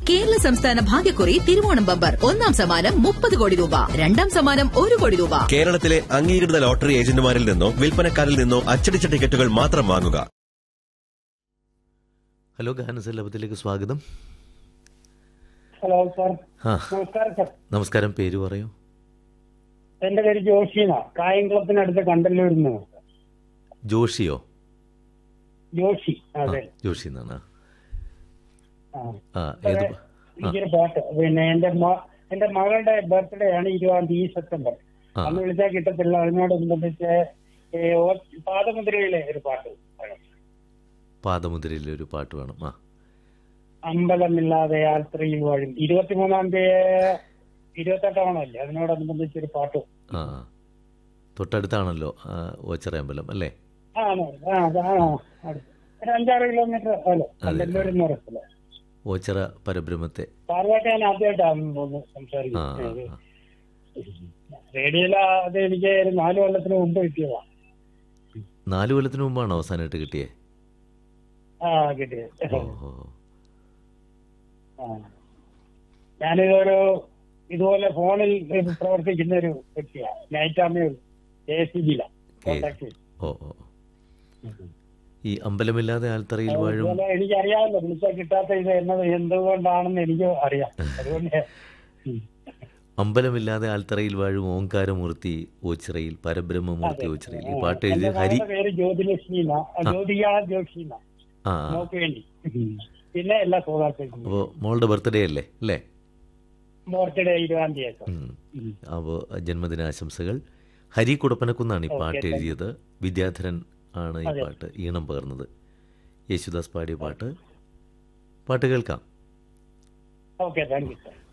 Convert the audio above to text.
കേരള സംസ്ഥാന ഭാഗ്യക്കുറി തിരുവോണം ബമ്പർ. ഒന്നാം സമ്മാനം 30 കോടി രൂപ, രണ്ടാം സമ്മാനം 1 കോടി രൂപ. കേരളത്തിലെ അംഗീകൃത ലോട്ടറി ഏജന്റുമാരിൽ നിന്നോ വിൽപ്പനക്കാരിൽ നിന്നോ അച്ചടിച്ച ടിക്കറ്റുകൾ മാത്രം വാങ്ങുക. ഹലോ, ഗാനസല്ലഭത്തിലേക്ക് സ്വാഗതം. Hello sir. നമസ്കാരം സാർ. നമസ്കാരം. പേര് പറയൂ. എന്റെ പേര് ജോഷിന്നാ, കായംകുളത്തിനടുത്ത് കണ്ടല്ലൂരിൽ നിന്ന്. ജോഷിയോ? ജോഷി. അതെ, ജോഷി എന്നാണ്. എനിക്കൊരു പാട്ട്, പിന്നെ എന്റെ മകളുടെ ബർത്ത്ഡേ ആണ് 20 സെപ്റ്റംബർ. അന്ന് വിളിച്ചാൽ കിട്ടത്തില്ല. അതിനോടനുബന്ധിച്ച് പാദമുദ്രയിലെ ഒരു പാട്ട്. പാദമുദ്രയിലെ ഒരു പാട്ട് വേണം. അമ്പലമില്ലാതെ യാത്രയിൽ വഴി 23-ാം തീയതി 28-ാണല്ലേ, അതിനോടനുബന്ധിച്ചൊരു പാട്ട്. തൊട്ടടുത്താണല്ലോ ഓച്ചിറ അമ്പലം അല്ലേ? ഒരു 5-6 കിലോമീറ്റർ അല്ലേ, കണ്ടല്ലൂരിൽ നിന്ന്. ഓച്ചിറ പരബ്രഹ്മത്തെ പാർവായിട്ട് ഞാൻ ആദ്യമായിട്ടാണ് സംസാരിക്കുന്നത്. റേഡിയോയില അത് എനിക്ക് 4 കൊല്ലത്തിന് മുമ്പ് കിട്ടിയതാണ്. 4 കൊല്ലത്തിന് മുമ്പാണ് അവസാനമായിട്ട് കിട്ടിയേ? കിട്ടിയത്. ഞാനിതൊരു ഇതുപോലെ ഫോണിൽ പ്രവർത്തിക്കുന്ന ഒരു വ്യക്തിയാണ്. Night army ACB-യിലാണ്. ഈ അമ്പലമില്ലാതെ ആൽത്തറയിൽ വാഴും എനിക്കറിയാമല്ലോ, വിളിച്ചാൽ കിട്ടാത്ത ഇത് എന്നത് എന്തുകൊണ്ടാണെന്ന് എനിക്ക് അറിയാം. അതുകൊണ്ട് അമ്പലമില്ലാതെ ആൽത്തറയിൽ വാഴും ഓങ്കാരമൂർത്തി ഓച്ചിറയിൽ, പരബ്രഹ്മമൂർത്തി ഓച്ചിറയിൽ. ഈ പാട്ട് എഴുതിയ ഹരി. പേര് ജ്യോതിക ജോഷി. പിന്നെ എല്ലാ സൗഹാർദ്ദം. അപ്പോ മോളുടെ ബർത്ത്ഡേ അല്ലേ? ബർത്ത്ഡേ 20-ാം തീയതി. അപ്പോൾ ജന്മദിനാശംസകൾ. ഹരി കുടപ്പനക്കുന്നാണ് ഈ പാട്ട് എഴുതിയത്. വിദ്യാധരൻ ആണ് ഈ പാട്ട് ഈണം പകർന്നത്. യേശുദാസ് പാടിയ പാട്ട് കേൾക്കാം. Okay, thank you.